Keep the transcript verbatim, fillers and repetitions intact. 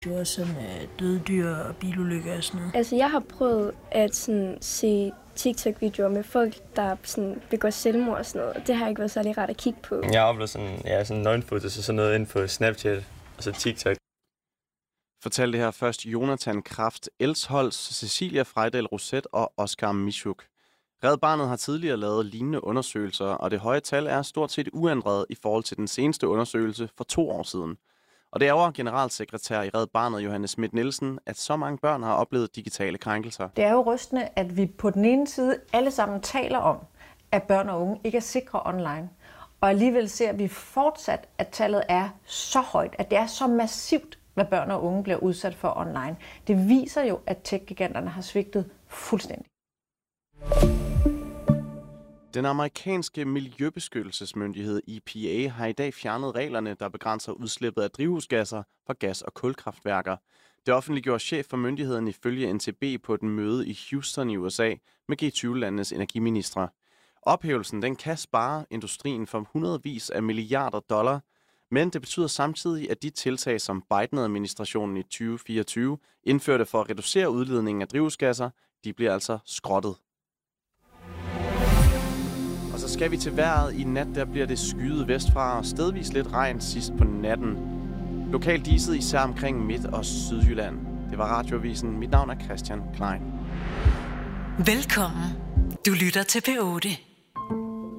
Det var sådan uh, døde dyr og bilulykker og sådan noget. Altså, jeg har prøvet at sådan, se TikTok-videoer med folk, der sådan, begår selvmord og sådan noget. Det har ikke været særlig rart at kigge på. Jeg har oplevet sådan, ja, sådan nøgenfotos og sådan noget inde på Snapchat og så TikTok. Fortalte her først Jonathan Kraft Elsholz, Cecilia Frejdal Roset og Oscar Mischuk. Red Barnet har tidligere lavet lignende undersøgelser, og det høje tal er stort set uændret i forhold til den seneste undersøgelse for to år siden. Og det ærger generalsekretær i Red Barnet, Johanne Schmidt Nielsen, at så mange børn har oplevet digitale krænkelser. Det er jo rystende, at vi på den ene side alle sammen taler om, at børn og unge ikke er sikre online. Og alligevel ser vi fortsat, at tallet er så højt, at det er så massivt, hvad børn og unge bliver udsat for online. Det viser jo, at tech-giganterne har svigtet fuldstændig. Den amerikanske miljøbeskyttelsesmyndighed E P A har i dag fjernet reglerne, der begrænser udslippet af drivhusgasser fra gas- og kulkraftværker. Det offentliggjorde chef for myndigheden ifølge N T B på et møde i Houston i U S A med G tyve-landenes energiministre. Ophævelsen den kan spare industrien for hundredvis af milliarder dollar, men det betyder samtidig, at de tiltag, som Biden-administrationen i tyve fireogtyve indførte for at reducere udledningen af drivhusgasser, de bliver altså skrottet. Og så skal vi til vejret. I nat der bliver det skyet vestfra og stedvis lidt regn sidst på natten. Lokalt diset især omkring Midt- og Sydjylland. Det var Radioavisen. Mit navn er Christian Klein. Velkommen. Du lytter til P otte.